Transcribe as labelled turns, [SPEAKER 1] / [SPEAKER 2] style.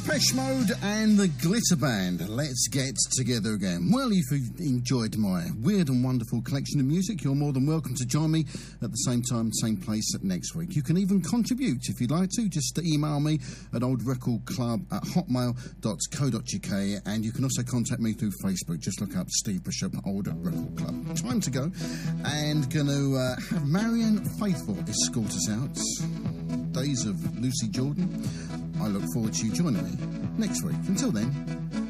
[SPEAKER 1] Depeche Mode and the Glitter Band. Let's get together again. Well, if you've enjoyed my weird and wonderful collection of music, you're more than welcome to join me at the same time, same place next week. You can even contribute if you'd like to. Just email me at oldrecordclub@hotmail.co.uk, and you can also contact me through Facebook. Just look up Steve Bishop, Old Record Club. Time to go, and going to have Marianne Faithfull escort us out. Days of Lucy Jordan. I look forward to you joining me next week. Until then,